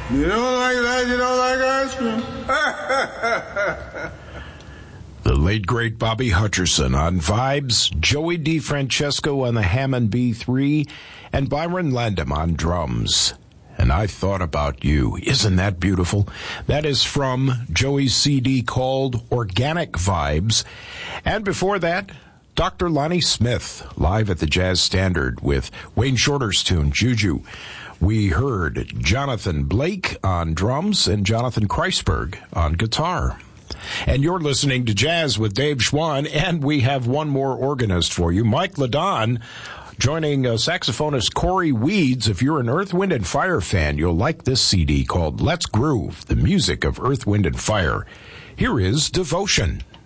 You don't like that, you don't like ice cream. The late, great Bobby Hutcherson on vibes, Joey DeFrancesco on the Hammond B3, and Byron Landam on drums. And I Thought About You. Isn't that beautiful? That is from Joey's CD called Organic Vibes. And before that, Dr. Lonnie Smith, live at the Jazz Standard with Wayne Shorter's tune, Juju. We heard Jonathan Blake on drums and Jonathan Kreisberg on guitar. And you're listening to Jazz with Dave Schwann, and we have one more organist for you, Mike Ladon, joining saxophonist Corey Weeds. If you're an Earth, Wind, and Fire fan, you'll like this CD called Let's Groove, the music of Earth, Wind, and Fire. Here is Devotion.